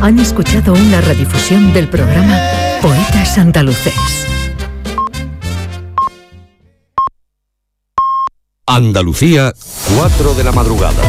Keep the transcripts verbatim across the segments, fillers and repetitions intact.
Han escuchado una redifusión del programa Poetas Andaluces. Andalucía, cuatro de la madrugada.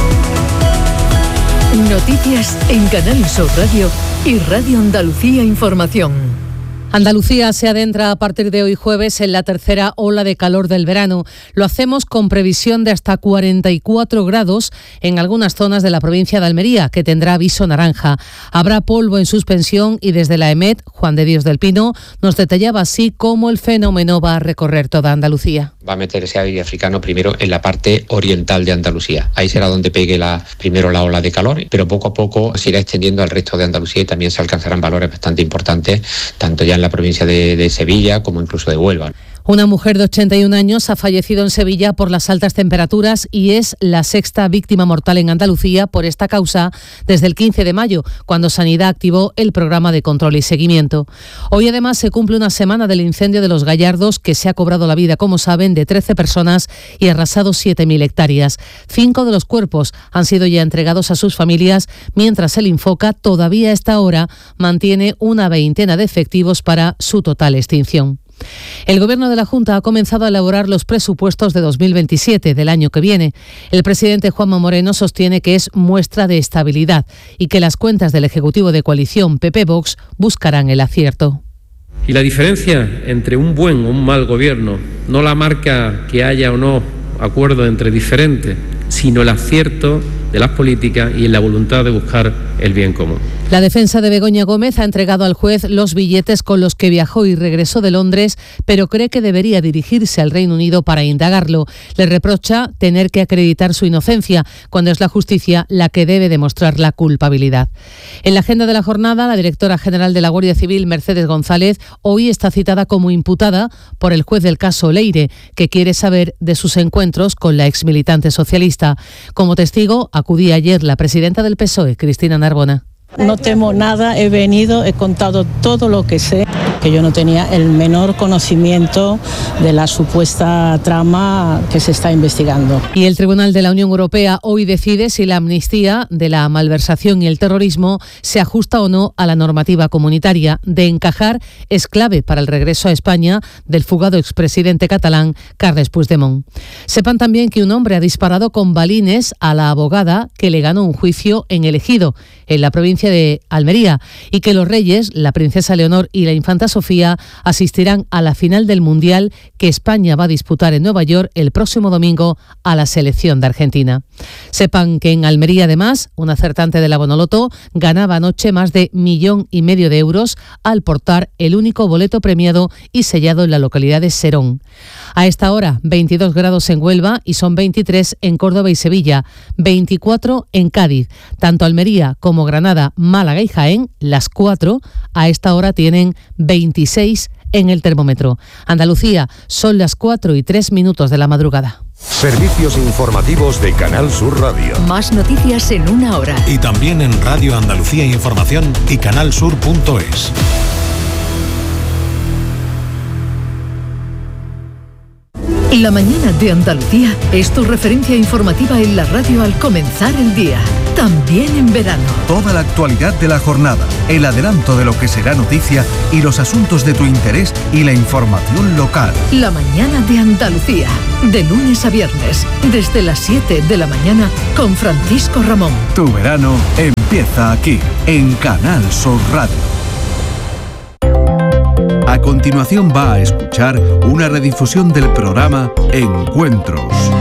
Noticias en Canal Sur Radio y Radio Andalucía Información. Andalucía se adentra a partir de hoy jueves en la tercera ola de calor del verano. Lo hacemos con previsión de hasta cuarenta y cuatro grados en algunas zonas de la provincia de Almería, que tendrá aviso naranja. Habrá polvo en suspensión y desde la EMET, Juan de Dios del Pino, nos detallaba así cómo el fenómeno va a recorrer toda Andalucía. Va a meter ese aire africano primero en la parte oriental de Andalucía. Ahí será donde pegue la, primero la ola de calor, pero poco a poco se irá extendiendo al resto de Andalucía y también se alcanzarán valores bastante importantes, tanto ya en la provincia de, de Sevilla como incluso de Huelva. Una mujer de ochenta y un años ha fallecido en Sevilla por las altas temperaturas y es la sexta víctima mortal en Andalucía por esta causa desde el quince de mayo, cuando Sanidad activó el programa de control y seguimiento. Hoy además se cumple una semana del incendio de Los Gallardos, que se ha cobrado la vida, como saben, de trece personas y arrasado siete mil hectáreas. Cinco de los cuerpos han sido ya entregados a sus familias, mientras el Infoca todavía a esta hora mantiene una veintena de efectivos para su total extinción. El Gobierno de la Junta ha comenzado a elaborar los presupuestos de dos mil veintisiete, del año que viene. El presidente Juanma Moreno sostiene que es muestra de estabilidad y que las cuentas del Ejecutivo de coalición P P-Vox buscarán el acierto. Y la diferencia entre un buen o un mal gobierno no la marca que haya o no acuerdo entre diferentes, sino el acierto de las políticas y en la voluntad de buscar el bien común. La defensa de Begoña Gómez ha entregado al juez los billetes con los que viajó y regresó de Londres, pero cree que debería dirigirse al Reino Unido para indagarlo. Le reprocha tener que acreditar su inocencia, cuando es la justicia la que debe demostrar la culpabilidad. En la agenda de la jornada, la directora general de la Guardia Civil, Mercedes González, hoy está citada como imputada por el juez del caso Leire, que quiere saber de sus encuentros con la exmilitante socialista. Como testigo, acudía ayer la presidenta del P S O E, Cristina Narbona. No temo nada, he venido, he contado todo lo que sé, que yo no tenía el menor conocimiento de la supuesta trama que se está investigando. Y el Tribunal de la Unión Europea hoy decide si la amnistía de la malversación y el terrorismo se ajusta o no a la normativa comunitaria. De encajar, es clave para el regreso a España del fugado expresidente catalán Carles Puigdemont. Sepan también que un hombre ha disparado con balines a la abogada que le ganó un juicio en El Ejido, en la provincia de Almería, y que los reyes, la princesa Leonor y la infanta Sofía, asistirán a la final del Mundial que España va a disputar en Nueva York el próximo domingo a la selección de Argentina. Sepan que en Almería, además, un acertante de la Bonoloto ganaba anoche más de millón y medio de euros al portar el único boleto premiado y sellado en la localidad de Serón. A esta hora, veintidós grados en Huelva y son veintitrés en Córdoba y Sevilla, veinticuatro en Cádiz. Tanto Almería como Granada, Málaga y Jaén, las cuatro, a esta hora tienen veintiséis en el termómetro. Andalucía, son las cuatro y tres minutos de la madrugada. Servicios informativos de Canal Sur Radio. Más noticias en una hora. Y también en Radio Andalucía Información y canalsur punto es. La mañana de Andalucía es tu referencia informativa en la radio al comenzar el día, también en verano. Toda la actualidad de la jornada, el adelanto de lo que será noticia y los asuntos de tu interés y la información local. La mañana de Andalucía, de lunes a viernes, desde las siete de la mañana con Francisco Ramón. Tu verano empieza aquí, en Canal Sur Radio. A continuación va a escuchar una redifusión del programa Encuentros.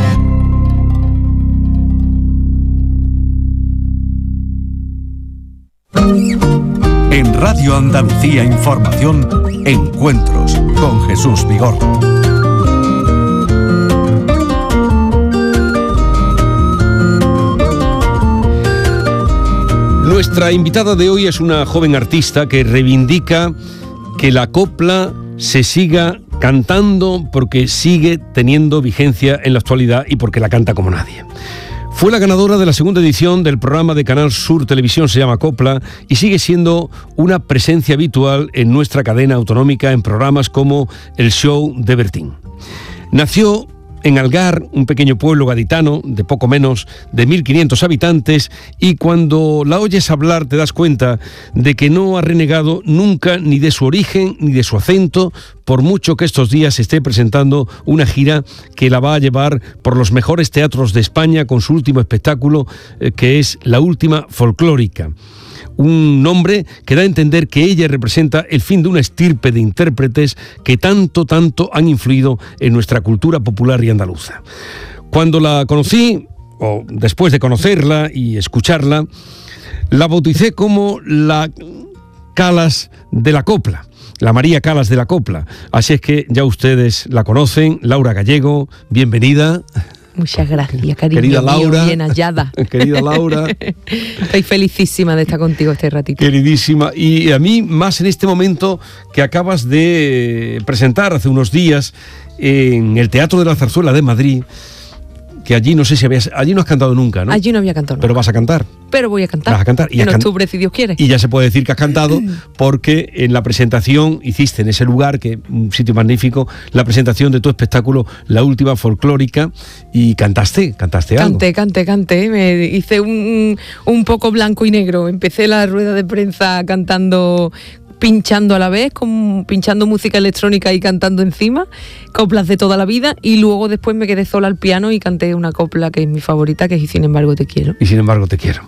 En Radio Andalucía Información, Encuentros con Jesús Vigorra. Nuestra invitada de hoy es una joven artista que reivindica que la copla se siga cantando porque sigue teniendo vigencia en la actualidad y porque la canta como nadie. Fue la ganadora de la segunda edición del programa de Canal Sur Televisión, se llama Copla, y sigue siendo una presencia habitual en nuestra cadena autonómica en programas como El Show de Bertín. Nació en Algar, un pequeño pueblo gaditano de poco menos de mil quinientos habitantes, y cuando la oyes hablar te das cuenta de que no ha renegado nunca ni de su origen ni de su acento, por mucho que estos días esté presentando una gira que la va a llevar por los mejores teatros de España con su último espectáculo, eh, que es La Última Folclórica. Un nombre que da a entender que ella representa el fin de una estirpe de intérpretes que tanto, tanto han influido en nuestra cultura popular y andaluza. Cuando la conocí, o después de conocerla y escucharla, la bauticé como la Calas de la Copla, la María Calas de la Copla. Así es que ya ustedes la conocen. Laura Gallego, bienvenida. Muchas gracias, cariño querida mío, Laura, bien hallada. Querida Laura. Estoy felicísima de estar contigo este ratito. Queridísima, y a mí más en este momento que acabas de presentar hace unos días en el Teatro de la Zarzuela de Madrid, que allí no sé si habías, allí no has cantado nunca, ¿no? Allí no había cantado nunca. Pero vas a cantar. Pero voy a cantar. Vas a cantar. Y en can... octubre, si Dios quiere. Y ya se puede decir que has cantado porque en la presentación hiciste en ese lugar, que un sitio magnífico, la presentación de tu espectáculo La Última Folclórica, y cantaste, cantaste algo. Canté, canté, canté. Me hice un, un poco blanco y negro. Empecé la rueda de prensa cantando, pinchando a la vez, con, pinchando música electrónica y cantando encima, coplas de toda la vida, y luego después me quedé sola al piano y canté una copla que es mi favorita, que es Y sin embargo te quiero. Y sin embargo te quiero.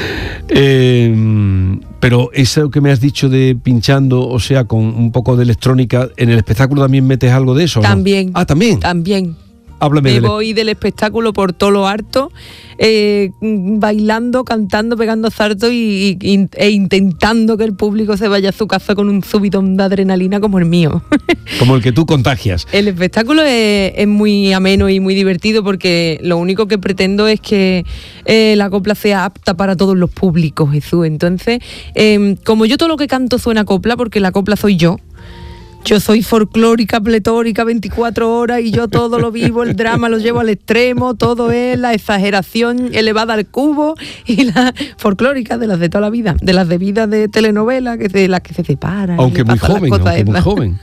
Eh, pero eso que me has dicho de pinchando, o sea, con un poco de electrónica, ¿en el espectáculo también metes algo de eso? También. ¿No? Ah, ¿también? También. Háblame me del... voy del espectáculo por todo lo harto, eh, bailando, cantando, pegando saltos y, y, e intentando que el público se vaya a su casa con un subidón de adrenalina como el mío. Como el que tú contagias. El espectáculo es, es muy ameno y muy divertido, porque lo único que pretendo es que eh, la copla sea apta para todos los públicos, Jesús. Entonces, eh, como yo todo lo que canto suena copla, porque la copla soy yo. Yo soy folclórica, pletórica, veinticuatro horas, y yo todo lo vivo, el drama lo llevo al extremo, todo es la exageración elevada al cubo, y la folclórica de las de toda la vida, de las de vida de telenovela, que de las que se separan. Aunque muy joven, aunque muy joven.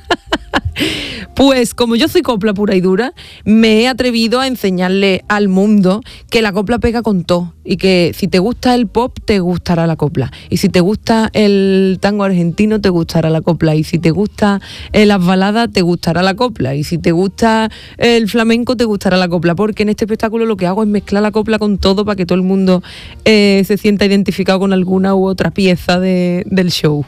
Pues como yo soy copla pura y dura, me he atrevido a enseñarle al mundo que la copla pega con todo, y que si te gusta el pop, te gustará la copla, y si te gusta el tango argentino, te gustará la copla, y si te gusta eh, las baladas, te gustará la copla, y si te gusta el flamenco, te gustará la copla, porque en este espectáculo lo que hago es mezclar la copla con todo para que todo el mundo eh, se sienta identificado con alguna u otra pieza de, del show.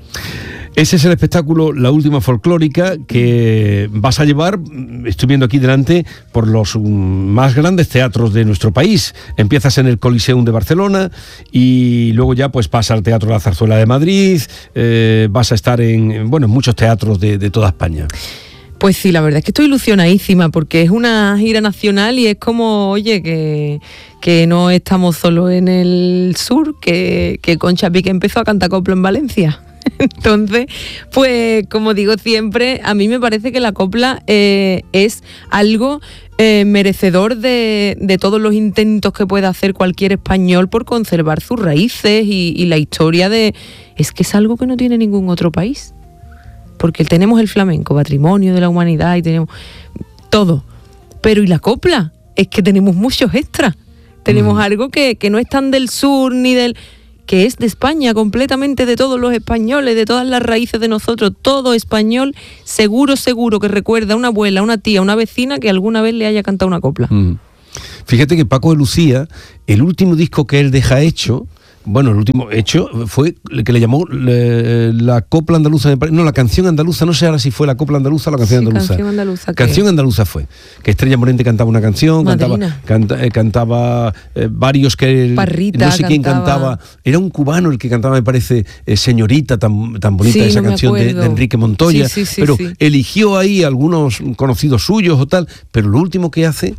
Ese es el espectáculo La Última Folclórica, que vas a llevar, estoy viendo aquí delante, por los más grandes teatros de nuestro país. Empiezas en el Coliseum de Barcelona y luego ya pues vas al Teatro de la Zarzuela de Madrid, eh, vas a estar en, bueno, en muchos teatros de, de toda España. Pues sí, la verdad es que estoy ilusionadísima, porque es una gira nacional y es como, oye, que, que no estamos solo en el sur, que, que Concha Piqué empezó a cantar copla en Valencia. Entonces, pues como digo siempre, a mí me parece que la copla eh, es algo eh, merecedor de, de todos los intentos que pueda hacer cualquier español por conservar sus raíces y, y la historia de... Es que es algo que no tiene ningún otro país, porque tenemos el flamenco, patrimonio de la humanidad, y tenemos todo, pero ¿y la copla? Es que tenemos muchos extras, tenemos mm. algo que, que no es tan del sur ni del... que es de España, completamente de todos los españoles, de todas las raíces de nosotros, todo español, seguro, seguro que recuerda a una abuela, a una tía, a una vecina que alguna vez le haya cantado una copla. Mm. Fíjate que Paco de Lucía, el último disco que él deja hecho, bueno, el último hecho fue el que le llamó le, la copla andaluza, no, la canción andaluza, no sé ahora si fue la copla andaluza o la canción sí, andaluza. Canción andaluza. Canción andaluza fue, que Estrella Morente cantaba una canción, Madrina. cantaba, canta, eh, cantaba eh, varios que Parrita, no sé quién cantaba. cantaba, era un cubano el que cantaba, me parece, eh, Señorita, tan, tan bonita sí, esa no canción de, de Enrique Montoya, sí, sí, sí, pero sí. eligió ahí algunos conocidos suyos o tal, pero lo último que hace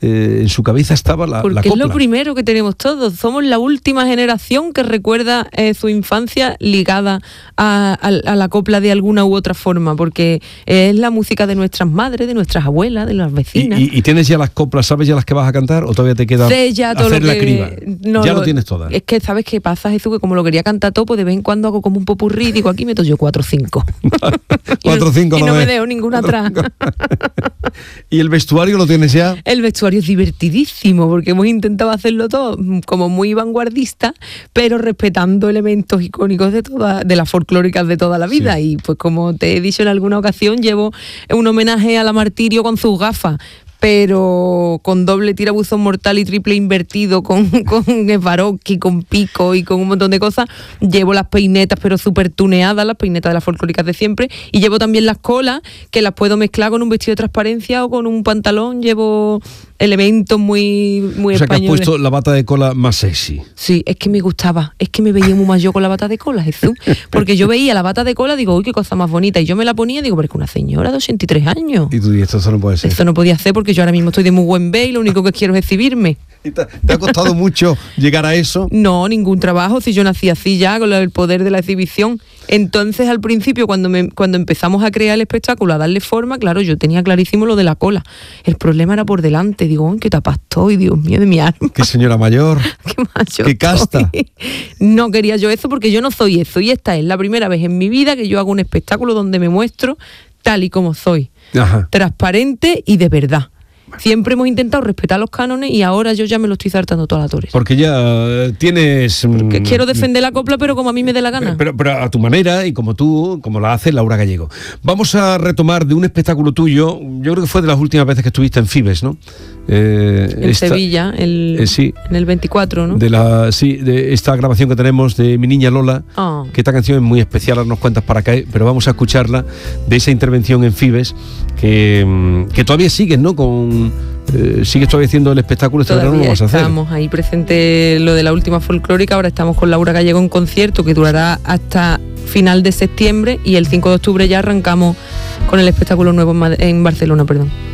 eh, en su cabeza estaba la, Porque la copla. es lo primero que tenemos todos. Somos la última generación que recuerda eh, su infancia ligada a, a, a la copla de alguna u otra forma, porque es la música de nuestras madres, de nuestras abuelas, de las vecinas. ¿Y, y, y tienes ya las coplas, sabes ya las que vas a cantar o todavía te queda sé ya todo hacer lo la que, criba? no, ya lo, lo tienes todas. Es que, ¿sabes qué pasa, Jesús? Que como lo quería cantar todo, pues de vez en cuando hago como un popurrí y digo, aquí meto yo cuatro o cinco. cuatro o cinco y no, no me ves. dejo ninguna atrás. ¿Y el vestuario lo tienes ya? El vestuario es divertidísimo porque hemos intentado hacerlo todo como muy vanguardista, pero respetando elementos icónicos de toda, de las folclóricas de toda la vida. Sí. Y pues como te he dicho en alguna ocasión, llevo un homenaje a la Martirio con sus gafas, pero con doble tirabuzón mortal y triple invertido, con, con Swarovski, con pico y con un montón de cosas. Llevo las peinetas, pero súper tuneadas, las peinetas de las folclóricas de siempre. Y llevo también las colas, que las puedo mezclar con un vestido de transparencia o con un pantalón. Llevo elementos muy, muy españoles. O sea, españoles. que has puesto la bata de cola más sexy. Sí, es que me gustaba. Es que me veía muy más yo con la bata de cola, Jesús. Porque yo veía la bata de cola, digo, uy, qué cosa más bonita. Y yo me la ponía y digo, pero es que una señora de ochenta y tres años. Y tú dices, esto no puede ser. Esto no podía ser porque yo ahora mismo estoy de muy buen ve y lo único que quiero es exhibirme. ¿Te, ¿Te ha costado mucho llegar a eso? No, ningún trabajo, si yo nací así ya, con el poder de la exhibición. Entonces, al principio, cuando, me, cuando empezamos a crear el espectáculo, a darle forma, claro, yo tenía clarísimo lo de la cola. El problema era por delante. Digo, ¡ay, qué tapas estoy, Dios mío, de mi alma! ¡Qué señora mayor! ¡Qué macho! ¡Qué casta! No quería yo eso porque yo no soy eso. Y esta es la primera vez en mi vida que yo hago un espectáculo donde me muestro tal y como soy. Ajá. Transparente y de verdad. Siempre hemos intentado respetar los cánones y ahora yo ya me lo estoy saltando toda la torre. Porque ya tienes... Porque mmm, quiero defender la copla, pero como a mí me dé la gana. Pero, pero a tu manera y como tú, como la hace Laura Gallego. Vamos a retomar de un espectáculo tuyo, yo creo que fue de las últimas veces que estuviste en Fibes, ¿no? Eh, en esta, Sevilla, el, eh, sí, en el veinticuatro, ¿no? De la, sí, de esta grabación que tenemos de Mi Niña Lola, oh. que esta canción es muy especial, ahora nos cuentas para acá, pero vamos a escucharla, de esa intervención en Fibes, que, que todavía sigues, ¿no? Con... Eh, ¿Sigues todavía haciendo el espectáculo? Este verano lo vas a hacer. Estamos ahí presente lo de la última folclórica. Ahora estamos con Laura Gallego en concierto que durará hasta final de septiembre y el cinco de octubre ya arrancamos con el espectáculo nuevo en, en Barcelona, perdón.